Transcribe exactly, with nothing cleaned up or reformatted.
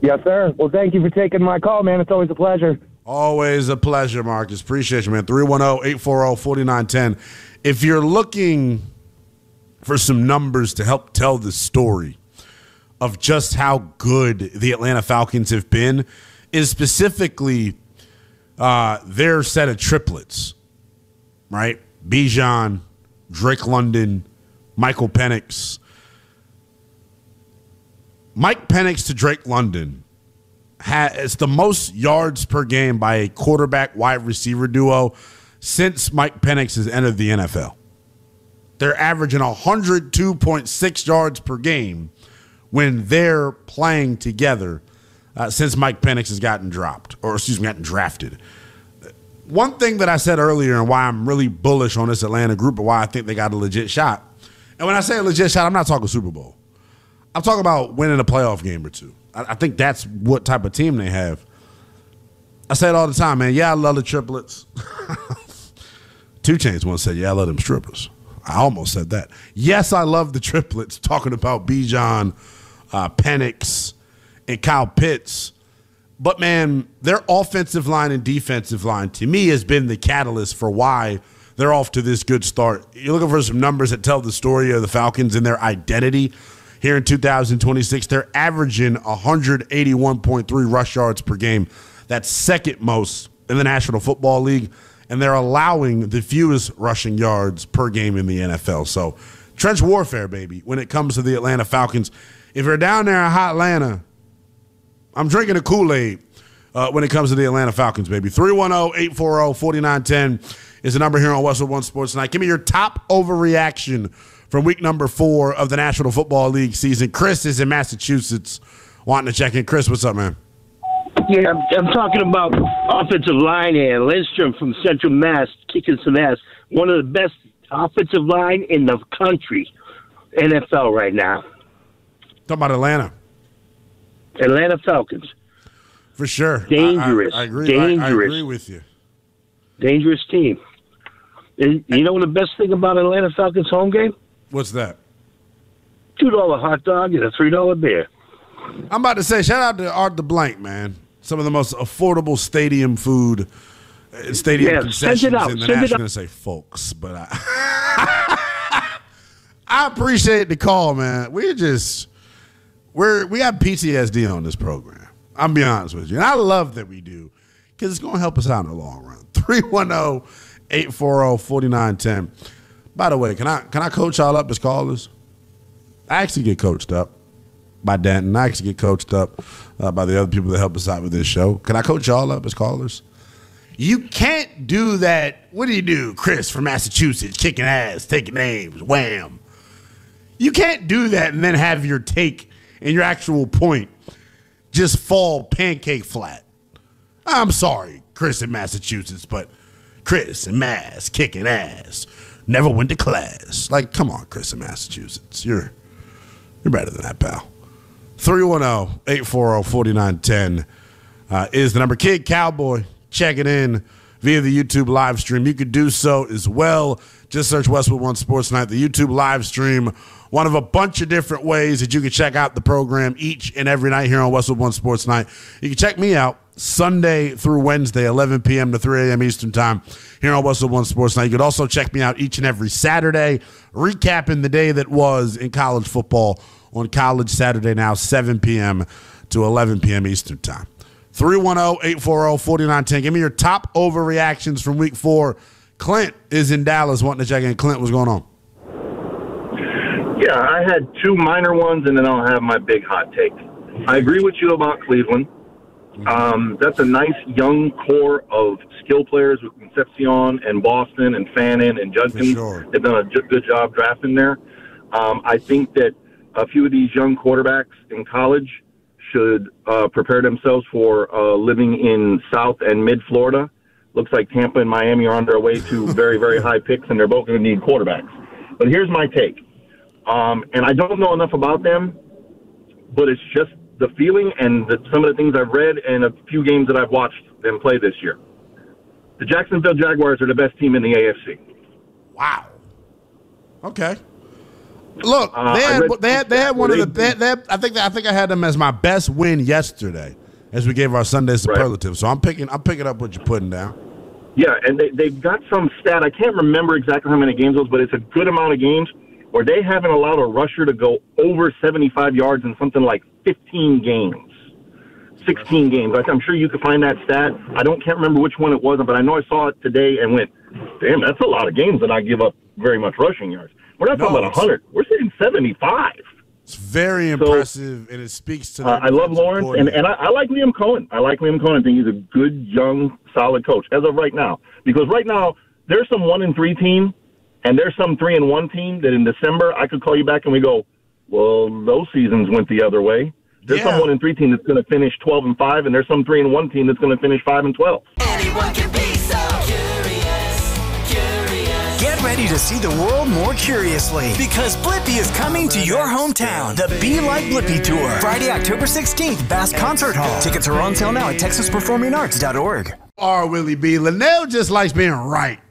Yes, sir. Well, thank you for taking my call, man. It's always a pleasure. Always a pleasure, Marcus. Appreciate you, man. three one zero, eight four zero, four nine one zero. If you're looking for some numbers to help tell the story of just how good the Atlanta Falcons have been, is specifically uh, their set of triplets, right? Bijan, Drake London, Michael Penix. Mike Penix to Drake London has the most yards per game by a quarterback wide receiver duo since Mike Penix has entered the N F L. They're averaging one hundred two point six yards per game when they're playing together uh, since Mike Penix has gotten dropped, or excuse me, gotten drafted. One thing that I said earlier and why I'm really bullish on this Atlanta group and why I think they got a legit shot, and when I say a legit shot, I'm not talking Super Bowl. I'm talking about winning a playoff game or two. I, I think that's what type of team they have. I say it all the time, man. Yeah, I love the triplets. Two Chainz once said, yeah, I love them strippers. I almost said that. Yes, I love the triplets, talking about Bijan, uh, Penix, and Kyle Pitts. But, man, their offensive line and defensive line, to me, has been the catalyst for why they're off to this good start. You're looking for some numbers that tell the story of the Falcons and their identity. Here in two thousand twenty-six, they're averaging one hundred eighty-one point three rush yards per game. That's second most in the National Football League, and they're allowing the fewest rushing yards per game in the N F L. So trench warfare, baby, when it comes to the Atlanta Falcons. If you're down there in hot Atlanta, I'm drinking a Kool-Aid uh, when it comes to the Atlanta Falcons, baby. three one zero, eight four zero, four nine one zero is the number here on Westwood One Sports Tonight. Give me your top overreaction from week number four of the National Football League season. Chris is in Massachusetts wanting to check in. Chris, what's up, man? Yeah, I'm, I'm talking about offensive line here. Lindstrom from Central Mass kicking some ass. One of the best offensive line in the country, N F L right now. Talking about Atlanta. Atlanta Falcons. For sure. Dangerous. I, I, I agree. Dangerous. I, I agree with you. Dangerous team. And you know the best thing about Atlanta Falcons home game? What's that? two dollar hot dog and a three dollar beer. I'm about to say, shout out to Art the Blank, man. Some of the most affordable stadium food, uh, stadium yeah, concessions send it out. in the Send national. it I'm going to say folks, but I, I appreciate the call, man. We're just, we're, we got P T S D on this program. I'm be honest with you. And I love that we do because it's going to help us out in the long run. three one zero, eight four zero, four nine one zero. By the way, can I can I coach y'all up as callers? I actually get coached up by Danton. I actually get coached up uh, by the other people that help us out with this show. Can I coach y'all up as callers? You can't do that. What do you do, Chris from Massachusetts, kicking ass, taking names, wham. You can't do that and then have your take and your actual point just fall pancake flat. I'm sorry, Chris in Massachusetts, but Chris in Mass, kicking ass. Never went to class. Like, come on, Chris in Massachusetts. You're you're better than that, pal. three one zero, eight four zero, four nine one zero uh, is the number. Kid Cowboy, check it in via the YouTube live stream. You could do so as well. Just search Westwood One Sports Night, the YouTube live stream. One of a bunch of different ways that you can check out the program each and every night here on Westwood One Sports Night. You can check me out Sunday through Wednesday, eleven p.m. to three a.m. Eastern Time here on Westwood One Sports Night. You could also check me out each and every Saturday, recapping the day that was in college football on College Saturday Now, seven p.m. to eleven p.m. Eastern Time. three one zero, eight four zero, four nine one zero. Give me your top overreactions from week four. Clint is in Dallas wanting to check in. Clint, what's going on? Yeah, I had two minor ones, and then I'll have my big hot take. I agree with you about Cleveland. Um, that's a nice young core of skill players with Concepcion and Boston and Fannin and Judkins. Sure. They've done a j- good job drafting there. Um, I think that a few of these young quarterbacks in college should uh, prepare themselves for uh, living in South and Mid-Florida. Looks like Tampa and Miami are on their way to very, very high picks, and they're both going to need quarterbacks. But here's my take. Um, and I don't know enough about them, but it's just the feeling and the, some of the things I've read and a few games that I've watched them play this year. The Jacksonville Jaguars are the best team in the A F C. Wow. Okay. Look, Uh, they had I read they had, they had one of the they they- had, they had, I think I think I had them as my best win yesterday, as we gave our Sunday superlative. So I'm picking I'm picking up what you're putting down. Yeah, and they, they've got some stat. I can't remember exactly how many games it was, but it's a good amount of games where they haven't allowed a rusher to go over seventy-five yards in something like fifteen games, sixteen games. I'm sure you could find that stat. I don't can't remember which one it was, but I know I saw it today and went, damn, that's a lot of games that I give up very much rushing yards. We're not No, talking about one hundred. We're saying seventy-five. It's very impressive, and it speaks to. Uh, I love Lawrence, and, and I, I like Liam Cohen. I like Liam Cohen. I think he's a good, young, solid coach as of right now. Because right now, there's some one and three team, and there's some three and one team that in December I could call you back and we go, well, those seasons went the other way. There's Yeah. some one and three team that's going to finish twelve and five, and there's some three and one team that's going to finish five and twelve. Anyone can be so curious, curious. Get ready to see the world more curiously because Blippi is coming to your hometown. The Be Like Blippi Tour. Friday, October sixteenth, Bass Concert Hall. Tickets are on sale now at texas performing arts dot org. R. Willie B. Linnell just likes being right.